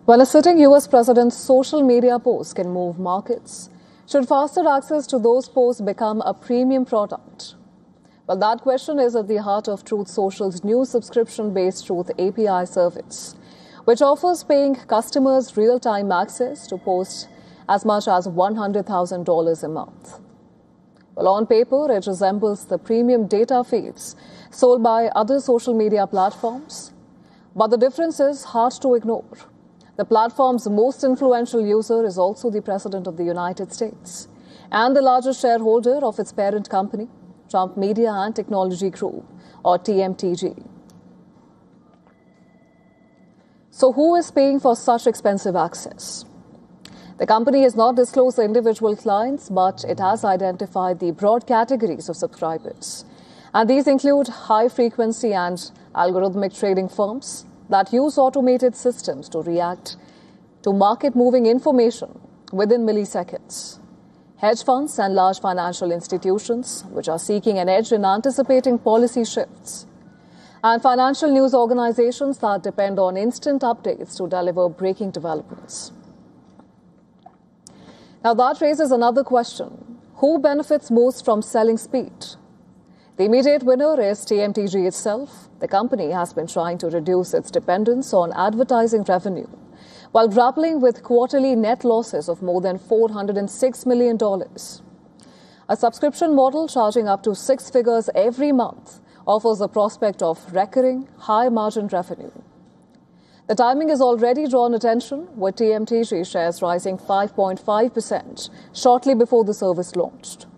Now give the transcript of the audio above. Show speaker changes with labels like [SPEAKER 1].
[SPEAKER 1] When a sitting US president's social media posts can move markets, should faster access to those posts become a premium product? Well, that question is at the heart of Truth Social's new subscription-based Truth API service, which offers paying customers real-time access to posts as much as $100,000 a month. Well, on paper, it resembles the premium data feeds sold by other social media platforms, but the difference is hard to ignore. The platform's most influential user is also the President of the United States and the largest shareholder of its parent company, Trump Media and Technology Group, or TMTG. So who is paying for such expensive access? The company has not disclosed the individual clients, but it has identified the broad categories of subscribers. And these include high-frequency and algorithmic trading firms that use automated systems to react to market-moving information within milliseconds, hedge funds and large financial institutions, which are seeking an edge in anticipating policy shifts, and financial news organizations that depend on instant updates to deliver breaking developments. Now that raises another question. Who benefits most from selling speed? The immediate winner is TMTG itself. The company has been trying to reduce its dependence on advertising revenue while grappling with quarterly net losses of more than $406 million. A subscription model charging up to six figures every month offers the prospect of recurring, high-margin revenue. The timing has already drawn attention, with TMTG shares rising 5.5% shortly before the service launched.